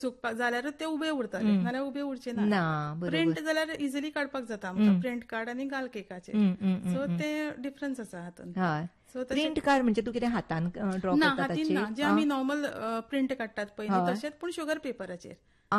चुकपाक जाल्यारूच ते उबे उरतले, नाल्यार उबे उरचे ना. ना, बरोबर. प्रिंट जाल्यार इजिली काडपाक जाता आमकां, प्रिंट काड आनी घाल केकाचेर. सो ते डिफरन्स आसा हातून. हय. प्रिंट काड म्हणजे तू कितें हातान ड्रॉ ना, करता हातीन ना, जे आमी नॉर्मल प्रिंट काडटात पळय तशेंच, पूण शुगर पेपराचेर.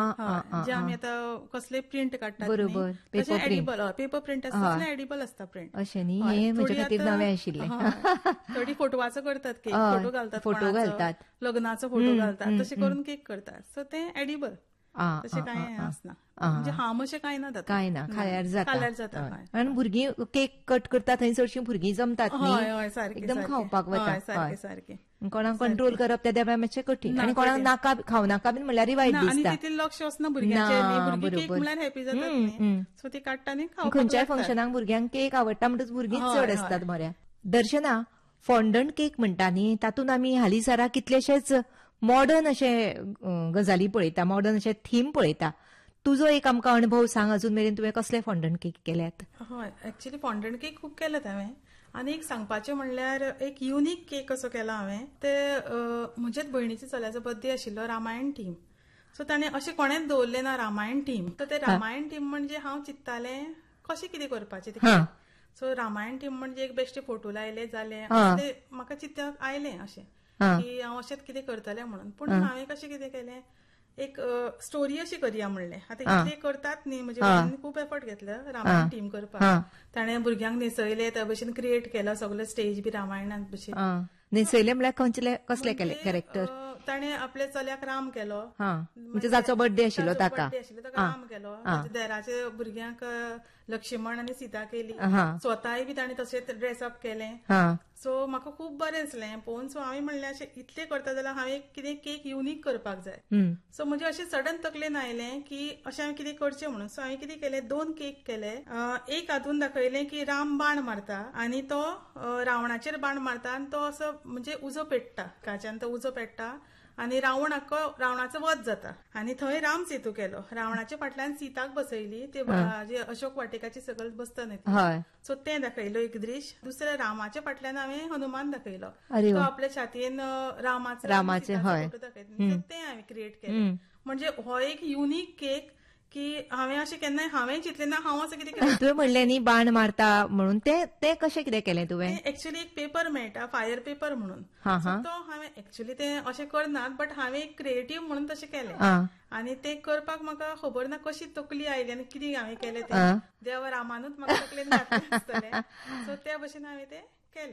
जे आमी आतां कसले प्रिंट काडटात बरोबर. तशें एडिबल, पेपर प्रिंट आसता तसलें एडिबल आसता प्रिंट. अशें न्ही, हे म्हजे खातीर नवें आशिल्लें. थोडी फोटवाचो करतात केक, फोटो घालतात, फोटो घालतात, लग्नाचो फोटो घालतात, तशें करून केक करतात. सो ते एडिबल, तशें कांय आसना. म्हणजे हार्म अशें कांय ना जाता. कांय ना, खाल्यार जाता. हय. आनी भुरगीं केक कट करता थंय चडशीं भुरगीं जमतात न्ही, सारकें, एकदम खावपाक वता. सारकें. कोणाक कंट्रोल करप त्या वेळार मातशें कठीण, आनी कोणाक नाका खाव नाका बीन म्हणल्यार वायट दिसता. आनी तितलें लक्ष वचना भुरग्यांचेर, भुरगीं केक म्हळ्यार हॅपी जातात न्ही, सो ती काडटा आनी खावपाक. खंयच्याय फंक्शनाक भुरग्यांक केक आवडटा म्हणटच भुरगींच चड आसतात मऱ्या. दर्शना, फॉन्डंट केक म्हणटा न्ही, तातूंत आमी हालींसरा कितलेशेच मॉडर्न अशे गजाली पळयता, मॉडर्न अशे थीम पळयता. तुजो एक आमकां अणभव सांग, अजून मेरेन तुवें कसले फॉन्डंट केक केल्यात? हय, एक्चुअली फॉन्डंट केक खूब केल्यात हांवें. आनी एक सांगपाचें म्हणल्यार एक युनिक केक कसो केला हांवें, ते म्हजेच भयणीच्या चल्याचो बर्थडे आशिल्लो, रामायण थीम. सो ताणें अशें कोणेंच दवरलें ना रामायण थीम. तर ते रामायण थीम म्हणजे हांव चिंत्तालें कशें कितें करपाचें ते. सो रामायण थीम म्हणजे एक बेश्टे फोटो लायले जाले, म्हाका चिंतप आयलें अशें की हांव अशेंच कितें करतलें म्हणून. पूण हांवें कशें कितें केलें, एक स्टोरी अशी करया म्हणलें. आतां इतले करतात न्ही, म्हणजे भयणीन खूब एफर्ट घेतलो रामायण थीम करपाक. ताणें भुरग्यांक न्हेसयले, त्या भशेन क्रिएट केलो सगळो स्टेज बी रामायणांत भशेन. न्हेसयले म्हळ्यार कसले केले कॅरेक्टर? ताणें आपल्या चल्याक राम केलो, म्हणजे जाचो बर्थडे आशिल्लो ताका राम केलो, देराच्या भुरग्यांक लक्ष्मण आनी सीता केली, स्वताय बी ताणें तशेंच ड्रेसअप केलें. सो म्हाका खूब बरें दिसलें पळोवन. सो हांवें म्हणलें अशें इतलें करता जाल्यार हांवें कितें केक युनिक करपाक जाय. सो म्हणजे अशें सडन तकलेन आयलें की अशें हांवें कितें करचें म्हणून. सो हांवें कितें केलें, 2 केक केले. एक हातून दाखयलें की राम बाण मारता आनी तो रावणाचेर बाण मारता आनी तो असो म्हणजे उजो पेट्टा, काच्यान तो उजो पेट्टा आनी रावण आख्खो रावणाचो वध जाता. आनी थंय राम सेतू केलो, रावणाच्या फाटल्यान सीताक बसयली, ते अशोक वाटिकाची सकयल बसता न्ही, सो तें दाखयलो एक दृश्य. दुसऱ्या रामाच्या फाटल्यान हांवें हनुमान दाखयलो, तो आपल्या छातयेन रामाचे फोटो दाखयता, तें हांवें क्रिएट केलें. म्हणजे हो एक युनिक केक की हांवें अशें केन्नाय हांवें चिंतलें ना हांव असं कितें केलें. तुवें म्हणलें न्ही बाण मारता म्हणून, ते कशें कितें केलें तुवें? एक्चुअली एक पेपर मेळटा, फायर पेपर म्हणून, तो हांवें एक्चुअली तें अशें करनात, बट हांवें एक क्रिएटीव म्हणून तशें केलें. आनी तें करपाक म्हाका खबर ना कशी तकली आयली आनी कितें हांवें केलें तें. देव रामानूच म्हाका तकलेन घातलें आसतलें. सो त्या भशेन हांवें तें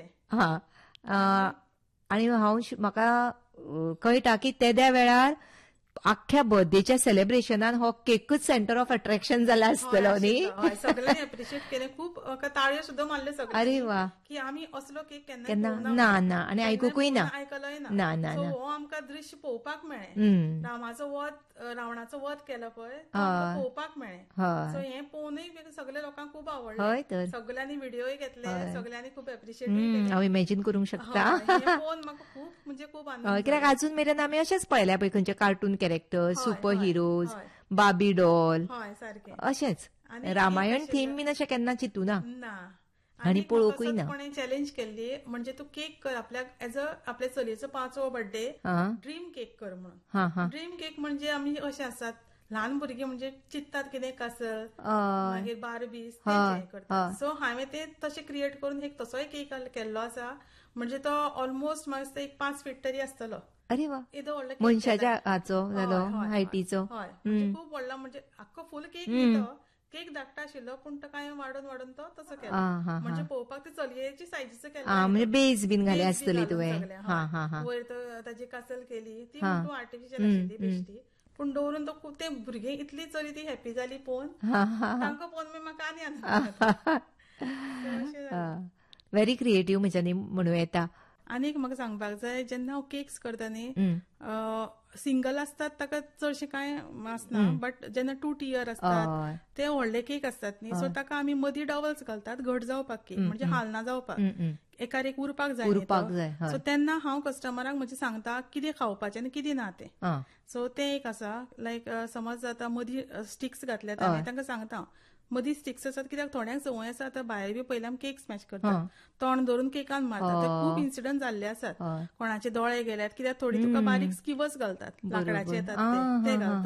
केलें. आनी म्हाका कळटा की त्या वेळार आख्ख्या बर्थडेच्या सेलिब्रेशनान हो केकच सेंटर ऑफ अट्रॅक्शन जाला आसतलो न्ही. सगळ्यांनी अप्रिशिएट केलें, खूब ताळयो सुद्दां मारल्यो सगळ्यांनी. अरे वा, की आमी असलो केक केन्ना ना आनी आयकुकूय ना, आयकलोय ना. सो हो आमकां दृश्य पळोवपाक मेळ्ळें, रावणाचो वध केलो पळय पळोवपाक मेळ्ळें. सो हें पळोवनूय सगळ्या लोकांक खूब आवडलें, सगळ्यांनी व्हिडिओय घेतले, सगळ्यांनी खूब एप्रिशिएट केलें. हांव इमॅजिन करूंक शकता. पळोवन म्हाका खूब आनंद. कित्याक अजून मेरेन आमी अशेंच पळयल्या पळय, खंयचे cartoon character, super heroes, Barbie doll, अशेंच. रामायण थीम बीन अशें केन्ना चिंतूना आनी पळोवंकूय ना. कोणें चॅलेंज केल्ली म्हणजे तूं केक कर आपल्याक एज आपल्या चलयेचो 5वो बर्थडे, ड्रीम केक कर म्हणून. ड्रीम केक म्हणजे आमी अशें आसात, ल्हान भुरगीं म्हणजे चिंततात कितें कासल, मागीर बार्बीज करतात. सो हांवें ते तशें क्रिएट करून एक तसोय केक केल्लो आसा, म्हणजे तो ऑलमोस्ट म्हाका एक 5 फीट तरी आसतलो. अरे वा, मनशाच्या हाचो जालो, हायटीचो. खूब व्हडलो, म्हणजे आख्खो फूल केक केक धाकटो आशिल्लो, पूण तो कांय वाडोवन तो तसो केलो. म्हणजे पळोवपाक ते चलयेची सायजीचो केलो, म्हणजे बेज बीन घाले आसतली तुवें. वयर ताजी कासल केली, ती म्हणून आर्टिफिशियल आशिल्ली बेश्टी, पूण दवरून तो ते भुरगीं इतली चली ती हॅपी जाली पळोवन, तांकां पळोवन म्हाका आनी आनंद. व्हेरी क्रिएटीव म्हणजे म्हणूं येता. आनीक म्हाका सांगपाक जाय, जेन्ना हांव केक्स करता न्ही, सिंगल आसतात ताका चडशें कांय आसना, बट जेन्ना 2 टियर आसतात ते व्हडले केक आसतात न्ही, सो ताका आमी मदीं डबल्स घालतात, घट जावपाक केक, म्हणजे हालना जावपाक, एकार एक उरपाक जाय. सो तेन्ना हांव कस्टमराक म्हणजे सांगता कितें खावपाचें आनी कितें ना तें. सो तें एक आसा, लायक समज आतां मदीं स्टिक्स घातल्यात हांवें, तांकां सांगता मदीं स्टिक्स आसात, कित्याक थोड्यांक संवय आसा, आतां भायर बी पयलीं आमी केक स्मॅश करतात, तोंड धरून केकान मारतात, ते खूब इन्सिडंट जाल्ले आसात. कोणाचे दोळे गेल्यात, कित्याक थोडी तुका बारीक स्किवर्स घालतात, लाकडाचे येतात ते घालतात.